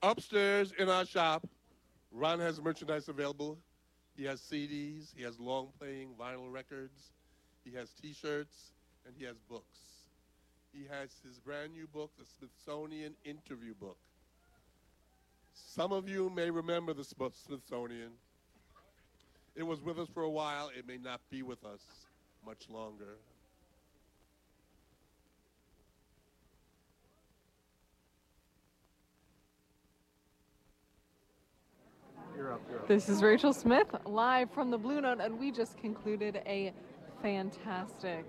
Upstairs in our shop, Ron has merchandise available. He has CDs, he has long-playing vinyl records, he has T-shirts, and he has books. He has his brand new book, the Smithsonian Interview Book. Some of you may remember the Smithsonian. It was with us for a while. It may not be with us much longer. You're up. This is Rachel Smith, live from the Blue Note, and we just concluded a fantastic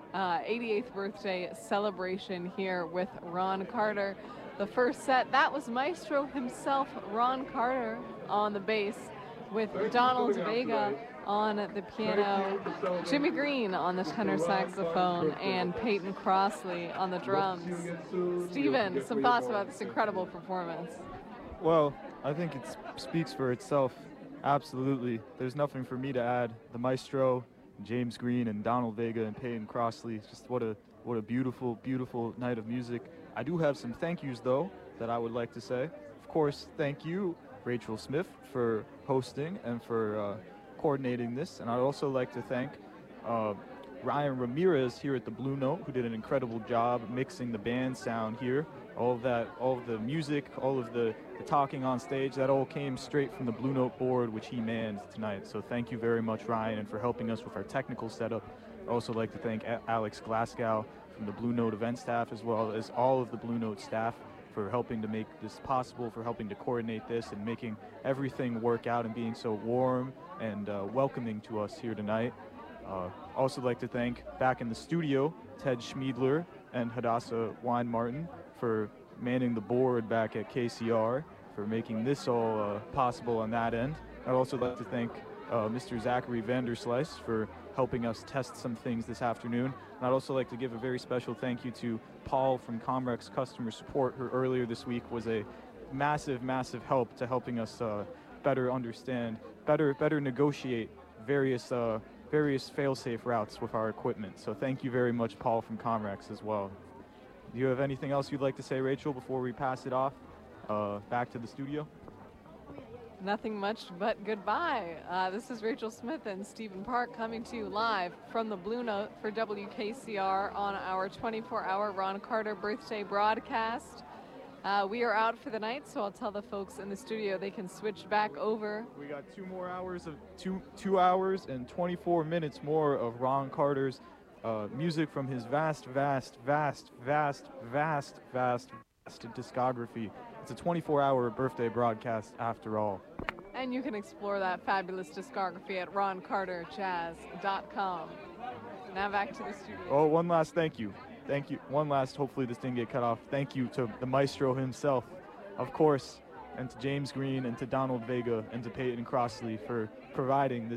88th birthday celebration here with Ron Carter. The first set, that was Maestro himself, Ron Carter, on the bass, with Donald Vega on the piano, Jimmy Green on the tenor saxophone, and Peyton Crossley on the drums. Stephen, some thoughts about this incredible performance? Well, I think it speaks for itself. Absolutely. There's nothing for me to add. The maestro, James Green, and Donald Vega, and Peyton Crossley. Just what a beautiful, beautiful night of music. I do have some thank yous, though, that I would like to say. Of course, thank you, Rachel Smith, for hosting and for coordinating this. And I'd also like to thank Ryan Ramirez here at the Blue Note, who did an incredible job mixing the band sound here. All of the music, all of the talking on stage, that all came straight from the Blue Note board, which he manned tonight. So thank you very much, Ryan, and for helping us with our technical setup. I'd also like to thank Alex Glasgow from the Blue Note event staff, as well as all of the Blue Note staff, for helping to make this possible, for helping to coordinate this and making everything work out and being so warm and welcoming to us here tonight. Also like to thank, back in the studio, Ted Schmiedler and Hadassah Weinmartin for manning the board back at KCR, for making this all possible on that end. I'd also like to thank Mr. Zachary Vanderslice for helping us test some things this afternoon. And I'd also like to give a very special thank you to Paul from Comrex Customer Support, who earlier this week was a massive, massive help to helping us better understand, better negotiate various fail-safe routes with our equipment. So thank you very much, Paul from Comrex, as well. Do you have anything else you'd like to say, Rachel, before we pass it off back to the studio? Nothing much but goodbye. This is Rachel Smith and Stephen Park coming to you live from the Blue Note for WKCR on our 24-hour Ron Carter birthday broadcast. We are out for the night, so I'll tell the folks in the studio they can switch back over. We got 2 more hours of 2 hours and 24 minutes more of Ron Carter's music from his vast discography. It's a 24-hour birthday broadcast after all. And you can explore that fabulous discography at roncarterjazz.com. Now back to the studio. Oh, one last thank you. Thank you. One last, hopefully this didn't get cut off. Thank you to the maestro himself, of course, and to James Green and to Donald Vega and to Peyton Crossley for providing this